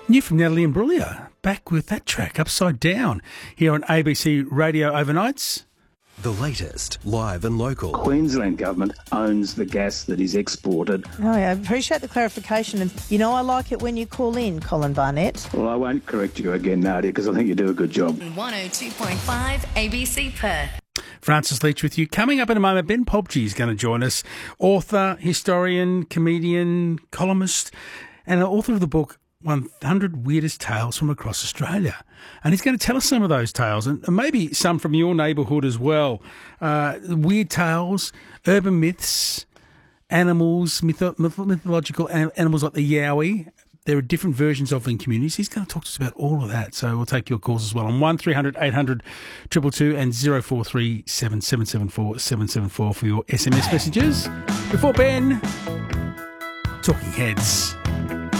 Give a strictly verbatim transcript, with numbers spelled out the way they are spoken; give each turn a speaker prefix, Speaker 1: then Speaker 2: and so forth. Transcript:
Speaker 1: New from Natalie Imbruglia, back with that track, Upside Down, here on A B C Radio Overnights.
Speaker 2: The latest, live and local.
Speaker 3: Queensland Government owns the gas that is exported.
Speaker 4: Oh, yeah, I appreciate the clarification. And, you know, I like it when you call in, Colin Barnett.
Speaker 3: Well, I won't correct you again, Nadia, because I think you do a good job.
Speaker 5: one oh two point five A B C Perth.
Speaker 1: Francis Leach with you. Coming up in a moment, Ben Pobji is going to join us. Author, historian, comedian, columnist, and author of the book one hundred Weirdest Tales from Across Australia. And he's going to tell us some of those tales, and maybe some from your neighbourhood as well. Uh, weird tales, urban myths, animals, mytho- mythological animals like the yowie. There are different versions of them in communities. He's going to talk to us about all of that. So we'll take your calls as well on one three hundred eight hundred two two two and zero four three seven seven seven four seven seven four for your S M S messages. Before Ben, Talking Heads.